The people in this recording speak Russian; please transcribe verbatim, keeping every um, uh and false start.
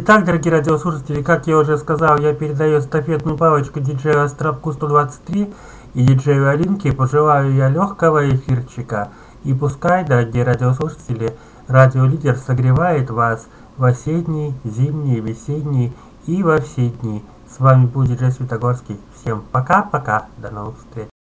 Итак, дорогие радиослушатели, как я уже сказал, я передаю эстафетную палочку диджею Островку сто двадцать три и диджею Алинке. Пожелаю я легкого эфирчика. И пускай, дорогие радиослушатели, радиолидер согревает вас в осенний, зимний, весенний и во все дни. С вами был диджей Светогорский. Всем пока-пока. До новых встреч.